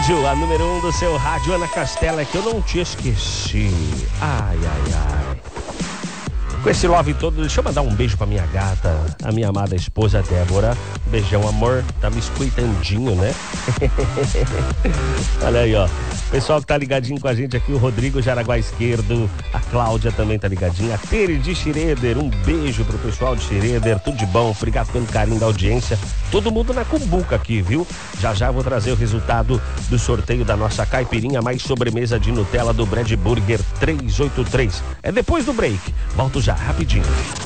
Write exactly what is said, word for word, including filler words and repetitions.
rádio, a número um do seu rádio, Ana Castela, é que eu não te esqueci. Ai, ai, ai. Com esse love todo, deixa eu mandar um beijo pra minha gata, a minha amada esposa Débora. Beijão, amor. Tá me escuitandinho, né? Olha aí, ó. Pessoal que tá ligadinho com a gente aqui, o Rodrigo Jaraguá Esquerdo, a Cláudia também tá ligadinha, a Tere de Schroeder, um beijo pro pessoal de Schroeder, tudo de bom, obrigado pelo carinho da audiência, todo mundo na cumbuca aqui, viu? Já já vou trazer o resultado do sorteio da nossa caipirinha mais sobremesa de Nutella do Brad Burger trezentos e oitenta e três. É depois do break, volto já, rapidinho.